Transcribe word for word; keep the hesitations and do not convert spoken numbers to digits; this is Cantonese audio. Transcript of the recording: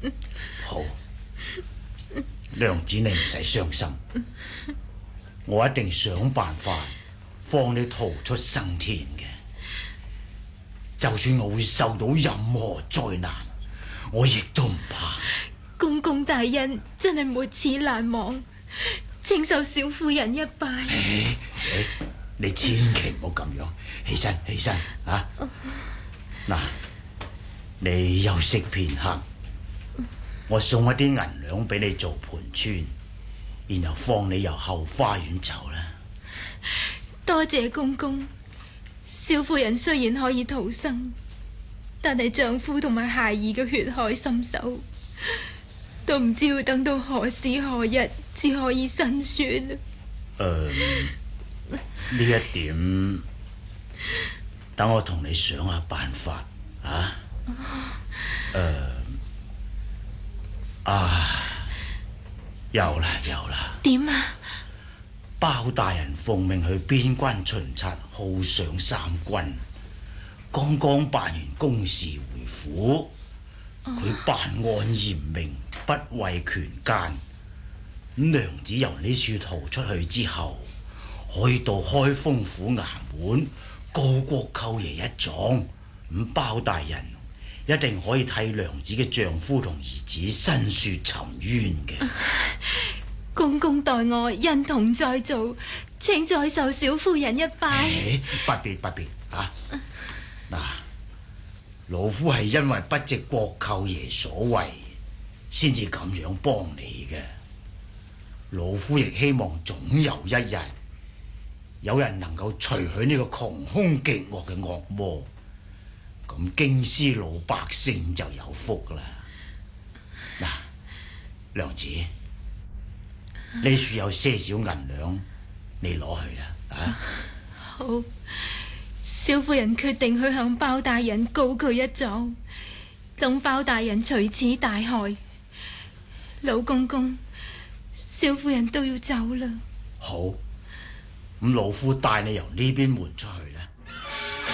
好，娘子你唔使傷心，我一定想辦法放你逃出生天嘅。就算我會受到任何災難，我亦都唔怕。 公公大恩真係沒齒難忘，請受小婦人一拜。 哎哎、你千祈唔好咁樣，起身起身啊！嗱，你休息片刻，我送一啲銀兩俾你做盤川，然後放你由後花園走啦。 多謝公公。小婦人雖然可以逃生，但係丈夫同埋孩兒嘅血海深仇，都唔知要等到何時何日至可以伸說。誒、 呃，呢一點等我同你想下辦法啊。誒、呃，啊，有啦有啦。 點啊？ 包大人奉命去邊關巡察，犒賞三軍，剛剛辦完公事回府。佢辦案嚴明，不畏權奸。娘子由呢處逃出去之後，可以到開封府衙門告國舅爺一狀。咁包大人一定可以替娘子嘅丈夫同兒子申說沉冤嘅。啊， 公公待我恩同再造，請再受小婦人一拜。 哎、不必不必啊！嗱、啊，老夫係因為不值國舅爺所為，先至咁樣幫你嘅。老夫亦希望總有一日，有人能夠除去呢個窮兇極惡嘅惡魔，咁京師老百姓就有福啦。嗱、啊，娘子。呢處有些少銀兩，你攞去啦，啊！ 好，小婦人決定去向包大人告佢一狀，等包大人除此大害。老公公，小婦人都要走啦。 好，咁老夫帶你由呢邊門出去啦。